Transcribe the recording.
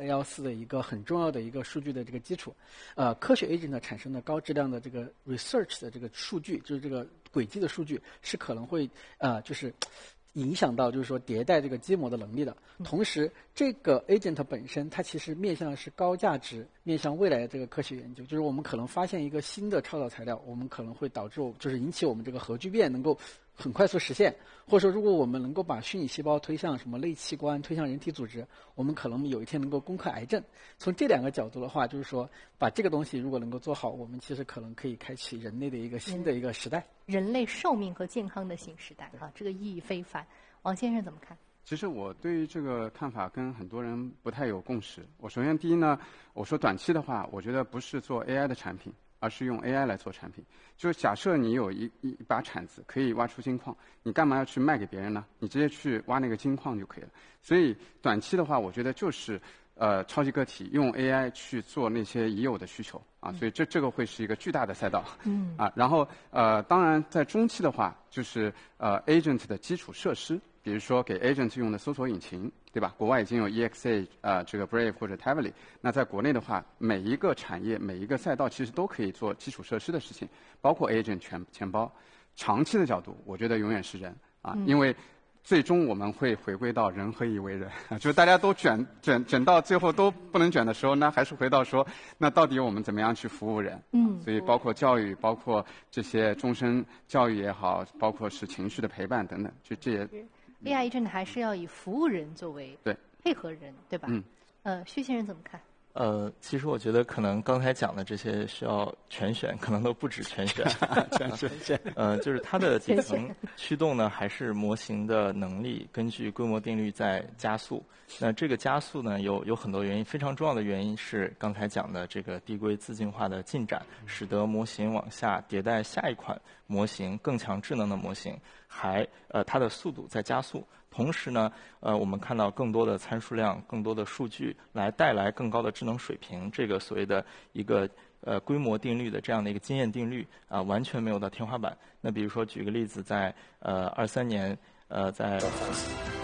L4的一个很重要的一个数据的这个基础。科学 agent 产生的高质量的这个 research 的这个数据，就是这个轨迹的数据，是可能会就是影响到就是说迭代这个基模的能力的。同时，这个 agent 本身它其实面向的是高价值，面向未来的这个科学研究。就是我们可能发现一个新的创造材料，我们可能会导致就是引起我们这个核聚变能够很快速实现，或者说如果我们能够把虚拟细胞推向什么类器官，推向人体组织，我们可能有一天能够攻克癌症。从这两个角度的话，就是说把这个东西如果能够做好，我们其实可能可以开启人类的一个新的一个时代， 人类寿命和健康的新时代啊，这个意义非凡。王先生怎么看？ 其实我对于这个看法跟很多人不太有共识。我首先第一呢，我说短期的话，我觉得不是做 AI 的产品，而是用 AI 来做产品。就是假设你有一把铲子可以挖出金矿，你干嘛要去卖给别人呢？你直接去挖那个金矿就可以了。所以短期的话，我觉得就是超级个体用 AI 去做那些已有的需求啊，所以这个会是一个巨大的赛道。然后当然在中期的话，就是agent 的基础设施。比如说给 agent 用的搜索引擎，对吧？国外已经有 EXA 这个 Brave 或者 Tavily。那在国内的话，每一个产业、每一个赛道其实都可以做基础设施的事情，包括 agent 钱包。长期的角度，我觉得永远是人啊，因为最终我们会回归到人何以为人，就是大家都卷到最后都不能卷的时候，那还是回到说，那到底我们怎么样去服务人？所以包括教育，包括这些终身教育也好，包括是情绪的陪伴等等，就这些。 AI 真的还是要以服务人作为配合人，对吧？薛先生怎么看？ 其实我觉得可能刚才讲的这些需要全选，可能都不止全选。 全选。 就是它的底层驱动呢，还是模型的能力根据规模定律在加速。那这个加速呢，有很多原因，非常重要的原因是刚才讲的这个递归自进化的进展，使得模型往下迭代下一款模型更强智能的模型，它的速度在加速。同时呢，我们看到更多的参数量、更多的数据来带来更高的智能水平。这个所谓的一个规模定律的这样的一个经验定律完全没有到天花板。那比如说举个例子，在23年在